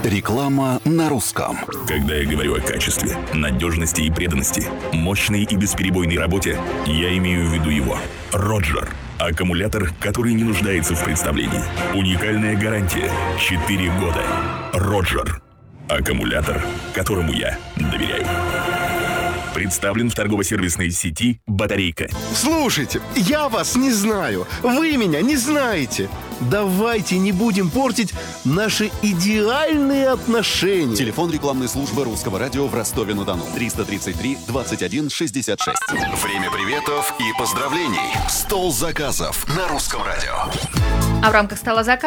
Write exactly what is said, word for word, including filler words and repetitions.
Реклама на русском. Когда я говорю о качестве, надежности и преданности, мощной и бесперебойной работе, я имею в виду его. Роджер. Аккумулятор, который не нуждается в представлении. Уникальная гарантия. четыре года. Роджер. Аккумулятор, которому я доверяю. Представлен в торгово-сервисной сети «Батарейка». Слушайте, я вас не знаю, вы меня не знаете. Давайте не будем портить наши идеальные отношения. Телефон рекламной службы Русского радио в Ростове-на-Дону. триста тридцать три двадцать один шестьдесят шесть. Время приветов и поздравлений. Стол заказов на Русском радио. А в рамках стола заказов